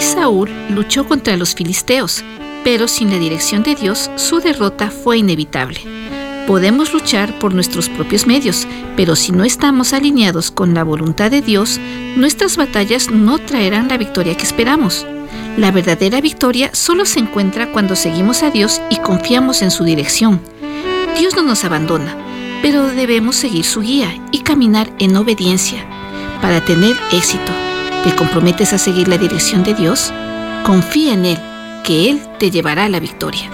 Saúl luchó contra los filisteos, pero sin la dirección de Dios, su derrota fue inevitable. Podemos luchar por nuestros propios medios, pero si no estamos alineados con la voluntad de Dios, nuestras batallas no traerán la victoria que esperamos. La verdadera victoria solo se encuentra cuando seguimos a Dios y confiamos en su dirección. Dios no nos abandona, pero debemos seguir su guía y caminar en obediencia. Para tener éxito, ¿te comprometes a seguir la dirección de Dios? Confía en Él, que Él te llevará a la victoria.